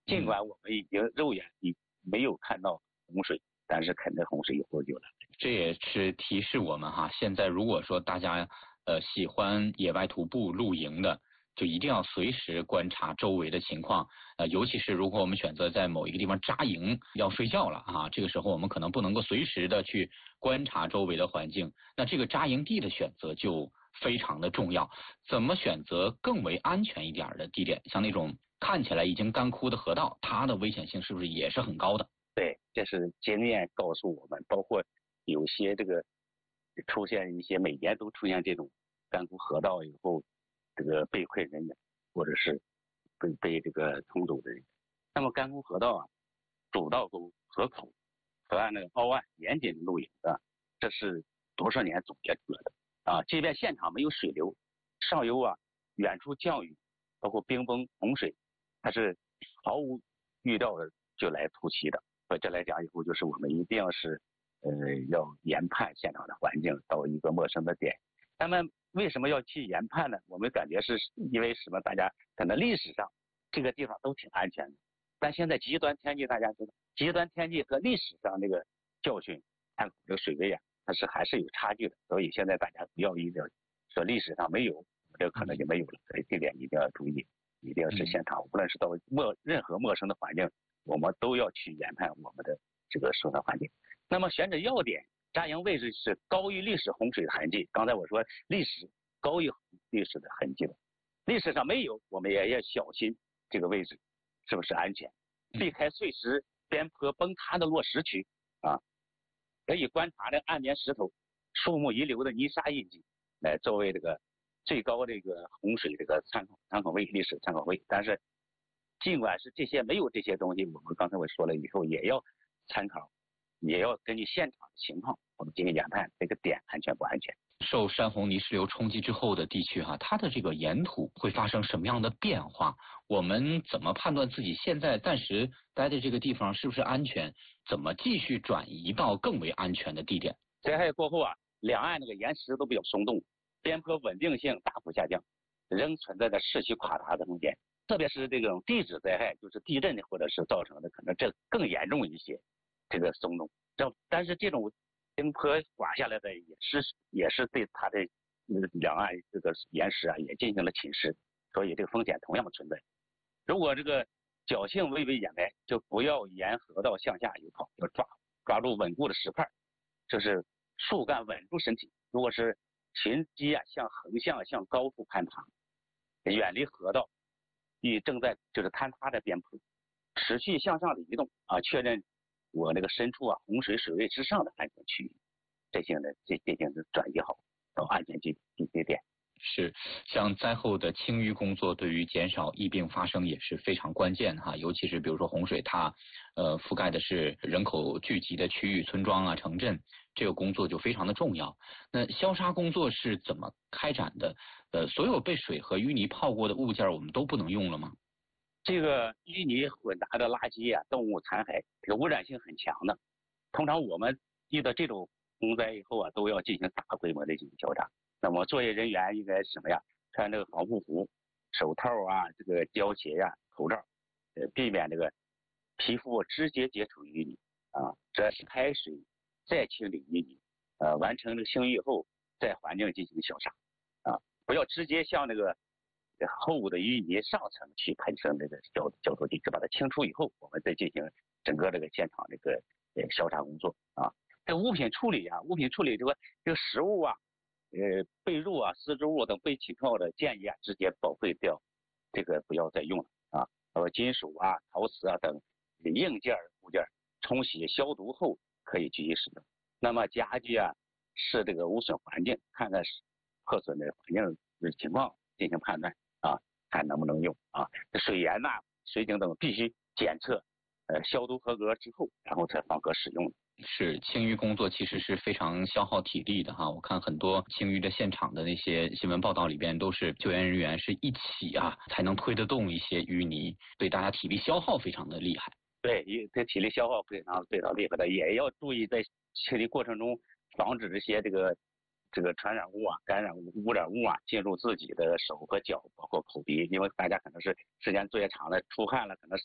尽管我们已经肉眼没有看到洪水，但是肯定洪水以后就来。 这也是提示我们哈，现在如果说大家喜欢野外徒步露营的，就一定要随时观察周围的情况，尤其是如果我们选择在某一个地方扎营要睡觉了啊，这个时候我们可能不能够随时的去观察周围的环境，那这个扎营地的选择就非常的重要。怎么选择更为安全一点的地点？像那种看起来已经干枯的河道，它的危险性是不是也是很高的？ 对，这是经验告诉我们，包括有些这个出现一些每年都出现这种干枯河道以后，这个被困人员或者是被这个冲走的人。那么干枯河道啊，主道沟、河口、河岸那个凹岸严禁露营的，这是多少年总结出来的啊。即便现场没有水流，上游啊远处降雨，包括冰崩、洪水，它是毫无预料的就来突袭的。这来讲以后，就是我们一定要是要研判现场的环境，到一个陌生的点。那么为什么要去研判呢？我们感觉是因为什么？大家可能历史上这个地方都挺安全的，但现在极端天气大家知道，极端天气和历史上这个教训，看这个水位啊，它是还是有差距的。所以现在大家不要一定说历史上没有，这可能就没有了。所以这点一定要注意，一定要是现场，无论是到任何陌生的环境，我们都要去研判我们的这个生态环境。那么选址要点，扎营位置是高于历史洪水的痕迹。刚才我说历史高于历史的痕迹的，历史上没有，我们也要小心这个位置是不是安全，避开碎石、边坡崩塌的落石区啊，可以观察这岸边石头、树木遗留的泥沙印记，来作为这个最高这个洪水这个参考位、历史参考位。但是尽管是这些没有这些东西，我们刚才我说了以后也要参考，也要根据现场的情况，我们进行研判这个点安全不安全。 受山洪泥石流冲击之后的地区它的这个沿途会发生什么样的变化？我们怎么判断自己现在暂时待的这个地方是不是安全？怎么继续转移到更为安全的地点？ 灾害过后啊，两岸那个岩石都比较松动，边坡稳定性大幅下降，仍存在着市区垮塌的风险。特别是这种地质灾害，就是地震或者是造成的，可能这更严重一些。这个松动，但是这种冰坡刮下来的也是对它的两岸这个岩石啊也进行了侵蚀，所以这个风险同样存在。如果这个侥幸微微掩埋，就不要沿河道向下游跑，要抓住稳固的石块，就是树干稳住身体。如果是群基啊向横向向高处攀爬，远离河道与正在就是坍塌的边坡，持续向上的移动啊，确认我那个深处啊洪水水位之上的安全区域，这些呢进行转移好到安全地点。 是，像灾后的清淤工作对于减少疫病发生也是非常关键尤其是比如说洪水它覆盖的是人口聚集的区域、村庄啊、城镇，这个工作就非常的重要。那消杀工作是怎么开展的？所有被水和淤泥泡过的物件我们都不能用了吗？ 这个淤泥混杂的垃圾啊、动物残骸，这个污染性很强的。通常我们遇到这种洪灾以后啊，都要进行大规模的进行消杀。那么作业人员应该什么呀？穿这个防护服、手套啊、这个胶鞋呀、口罩，避免这个皮肤直接接触淤泥啊。这是开水再清理淤泥，完成这个清淤以后，在环境进行消杀啊，不要直接向那个厚的淤泥上层去喷射这个消毒剂，只把它清除以后，我们再进行整个这个现场这个消杀工作啊。这个物品处理啊，物品处理这个食物啊。被褥啊、丝织物等被起泡的，建议啊直接报废掉，这个不要再用了啊。金属啊、陶瓷啊等硬件物件，冲洗消毒后可以继续使用。那么家具啊，是这个无损环境，看看破损的环境的情况进行判断啊，看能不能用啊。水源呐、水井等必须检测，消毒合格之后，然后才方可使用。 是，清淤工作其实是非常消耗体力的我看很多清淤的现场的那些新闻报道里边，都是救援人员是一起才能推得动一些淤泥，对大家体力消耗非常的厉害。 对，这体力消耗非常厉害的，也要注意在清理过程中防止这些这个传染物啊、感染物、污染物啊进入自己的手和脚，包括口鼻，因为大家可能是时间作业长了，出汗了，可能